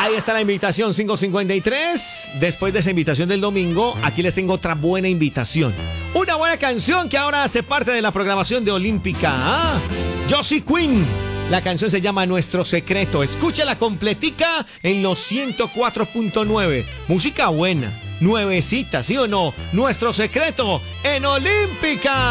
Ahí está la invitación 553. Después de esa invitación del domingo, aquí les tengo otra buena invitación. Una buena canción que ahora hace parte de la programación de Olímpica. ¿Ah? Josie Quinn. La canción se llama Nuestro Secreto. Escúchala completica en los 104.9. Música buena, nuevecita, ¿sí o no? Nuestro Secreto en Olímpica.